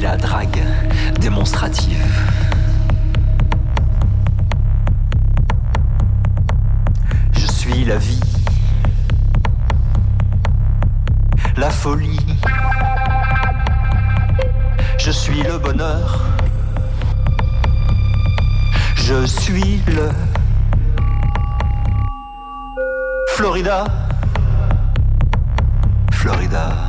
la drague démonstrative. Je suis la vie, la folie. Je suis le bonheur. Je suis le Florida. Florida.